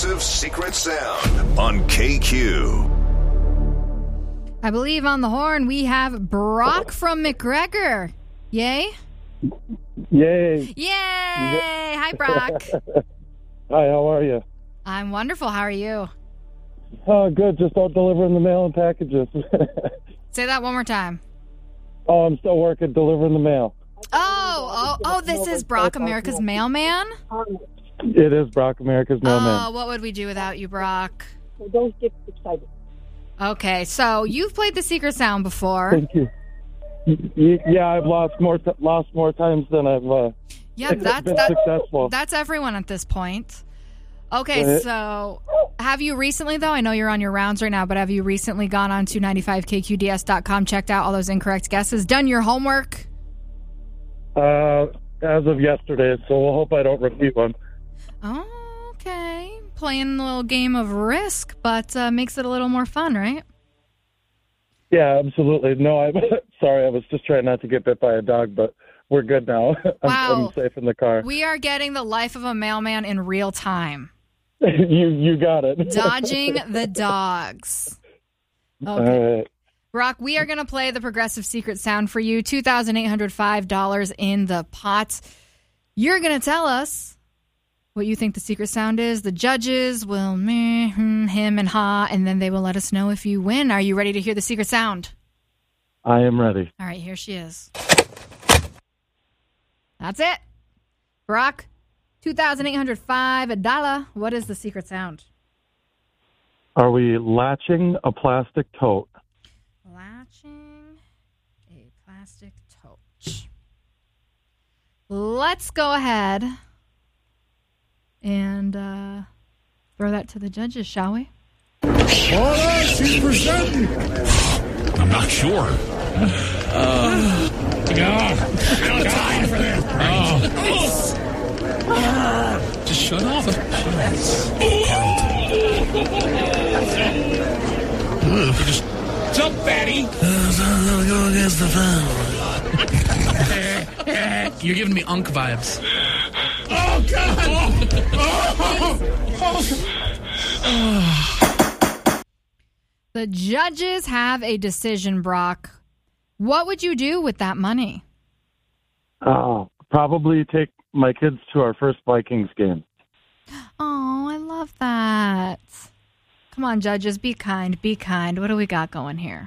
Progressive Secret Sound on KQ. I believe on the horn we have Brock from McGregor. Yay? Yay. Yay! Hi, Brock. Hi, how are you? I'm wonderful. How are you? Oh, good. Just out delivering the mail and packages. Say that one more time. Oh, I'm still working delivering the mail. Oh, this is Brock, America's mailman? It is Brock, America's mailman. Oh, what would we do without you, Brock? Don't get excited. Okay, so you've played the Secret Sound before. Thank you. Yeah, I've lost more times than I've been successful. That's everyone at this point. Okay, so have you recently, though? I know you're on your rounds right now, but have you recently gone on to 95kqds.com, checked out all those incorrect guesses, done your homework? As of yesterday, so we'll hope I don't repeat one. Oh, okay. Playing a little game of Risk, but makes it a little more fun, right? Yeah, absolutely. No, I'm sorry. I was just trying not to get bit by a dog, but we're good now. Wow. I'm safe in the car. We are getting the life of a mailman in real time. You got it. Dodging the dogs. Okay. All right. Brock, we are going to play the Progressive Secret Sound for you. $2,805 in the pot. You're going to tell us what you think the secret sound is. The judges will him, and ha, and then they will let us know if you win. Are you ready to hear the secret sound? I am ready. All right, here she is. That's it. Brock, $2,805. What is the secret sound? Are we latching a plastic tote? Latching a plastic tote. Let's go ahead and throw that to the judges, shall we? All right, she's presenting. I'm not sure. No time for this. Just shut off. Just jump, fatty. Go against the fan. You're giving me Unk vibes. Oh, God! The judges have a decision, Brock. What would you do with that money? Probably take my kids to our first Vikings game. Oh, I love that. Come on, judges, be kind, be kind. What do we got going here?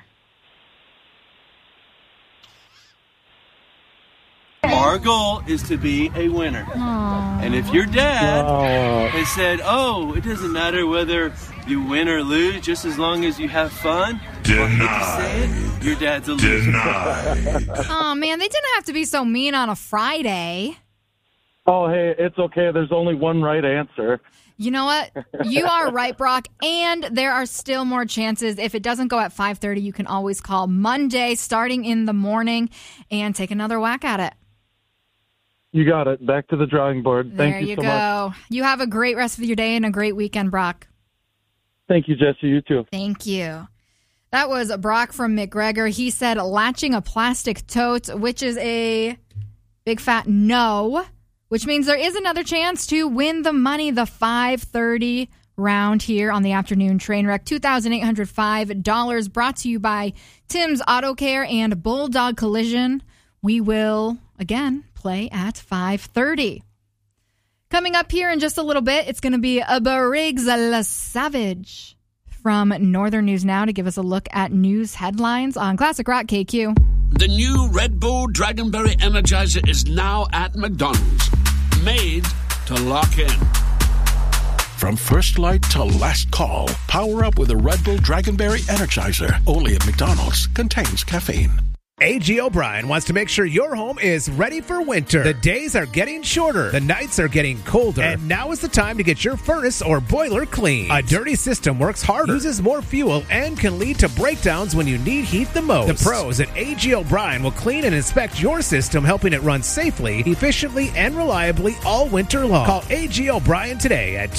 Our goal is to be a winner. Aww. And if your dad has said, it doesn't matter whether you win or lose, just as long as you have fun, your dad's a loser. Oh, man, they didn't have to be so mean on a Friday. Oh, hey, it's okay. There's only one right answer. You know what? You are right, Brock, and there are still more chances. If it doesn't go at 5:30, you can always call Monday starting in the morning and take another whack at it. You got it. Back to the drawing board. Thank you so much. There you go. You have a great rest of your day and a great weekend, Brock. Thank you, Jesse. You too. Thank you. That was Brock from McGregor. He said latching a plastic tote, which is a big fat no, which means there is another chance to win the money, the 5:30 round here on the afternoon train wreck. $2,805 brought to you by Tim's Auto Care and Bulldog Collision. We will, again, play at 5:30. Coming up here in just a little bit, it's going to be a Briggs LaSavage from Northern News Now to give us a look at news headlines on Classic Rock KQ. The new Red Bull Dragonberry Energizer is now at McDonald's. Made to lock in. From first light to last call, power up with a Red Bull Dragonberry Energizer. Only at McDonald's. Contains caffeine. A.G. O'Brien wants to make sure your home is ready for winter. The days are getting shorter, the nights are getting colder, and now is the time to get your furnace or boiler clean. A dirty system works harder, uses more fuel, and can lead to breakdowns when you need heat the most. The pros at A.G. O'Brien will clean and inspect your system, helping it run safely, efficiently, and reliably all winter long. Call A.G. O'Brien today at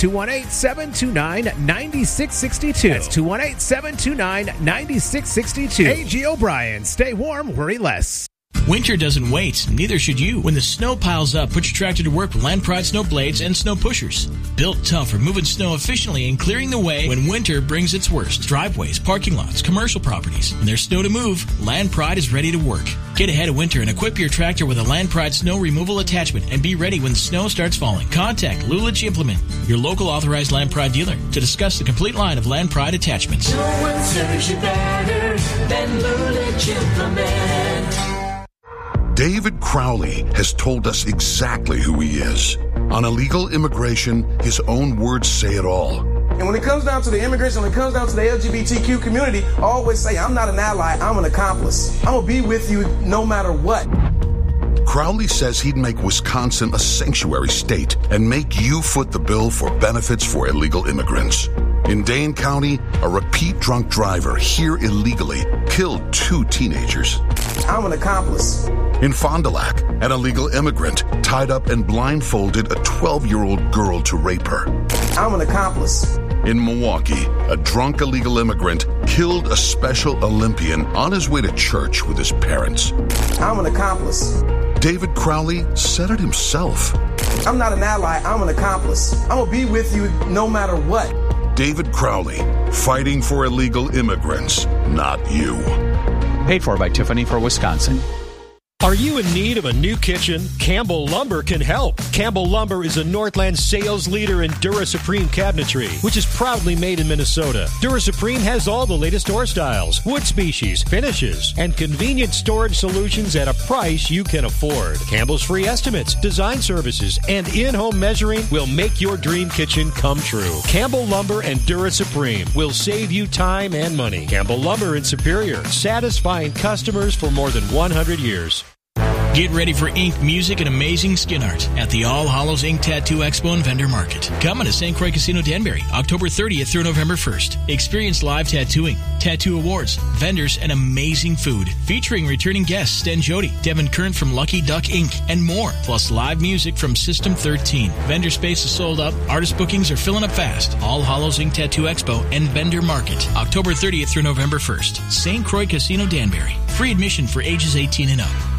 218-729-9662. That's 218-729-9662. A.G. O'Brien. Stay warm. Worry less. Winter doesn't wait, neither should you. When the snow piles up, put your tractor to work with Land Pride snow blades and snow pushers. Built tough for moving snow efficiently and clearing the way when winter brings its worst. Driveways, parking lots, commercial properties. When there's snow to move, Land Pride is ready to work. Get ahead of winter and equip your tractor with a Land Pride snow removal attachment and be ready when the snow starts falling. Contact Lulich Implement, your local authorized Land Pride dealer, to discuss the complete line of Land Pride attachments. No one serves you better than Lulich Implement. David Crowley has told us exactly who he is. On illegal immigration, his own words say it all. And when it comes down to the immigration, when it comes down to the LGBTQ community, I always say, I'm not an ally, I'm an accomplice. I'm going to be with you no matter what. Crowley says he'd make Wisconsin a sanctuary state and make you foot the bill for benefits for illegal immigrants. In Dane County, a repeat drunk driver here illegally killed 2 teenagers. I'm an accomplice. In Fond du Lac, an illegal immigrant tied up and blindfolded a 12-year-old girl to rape her. I'm an accomplice. In Milwaukee, a drunk illegal immigrant killed a Special Olympian on his way to church with his parents. I'm an accomplice. David Crowley said it himself. I'm not an ally, I'm an accomplice. I'm going to be with you no matter what. David Crowley, fighting for illegal immigrants, not you. Paid for by Tiffany for Wisconsin. Are you in need of a new kitchen? Campbell Lumber can help. Campbell Lumber is a Northland sales leader in Dura Supreme cabinetry, which is proudly made in Minnesota. Dura Supreme has all the latest door styles, wood species, finishes, and convenient storage solutions at a price you can afford. Campbell's free estimates, design services, and in-home measuring will make your dream kitchen come true. Campbell Lumber and Dura Supreme will save you time and money. Campbell Lumber in Superior, satisfying customers for more than 100 years. Get ready for ink, music, and amazing skin art at the All Hallows Ink Tattoo Expo and Vendor Market. Coming to St. Croix Casino Danbury, October 30th through November 1st. Experience live tattooing, tattoo awards, vendors, and amazing food. Featuring returning guests Sten Jody, Devin Kern from Lucky Duck Ink, and more. Plus live music from System 13. Vendor space is sold up. Artist bookings are filling up fast. All Hallows Ink Tattoo Expo and Vendor Market, October 30th through November 1st. St. Croix Casino Danbury. Free admission for ages 18 and up.